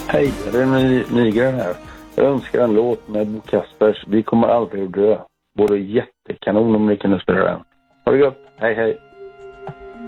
Hej, det är Nygren här. Jag önskar en låt med Bo Kaspers. Vi kommer aldrig att dö. Både jättekanon om ni kunde spela den. Ha det gott. Hej, hej.